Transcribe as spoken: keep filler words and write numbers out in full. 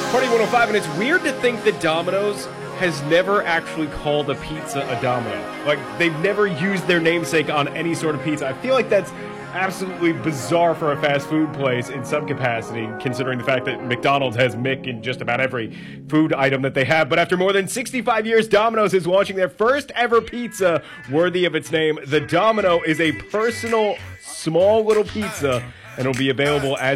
Party one oh five, and it's weird to think that Domino's has never actually called a pizza a Domino. Like, they've never used their namesake on any sort of pizza. I feel like that's absolutely bizarre for a fast food place in some capacity, considering the fact that McDonald's has Mick in just about every food item that they have. But after more than sixty-five years, Domino's is launching their first ever pizza worthy of its name. The Domino is a personal, small little pizza, and it'll be available as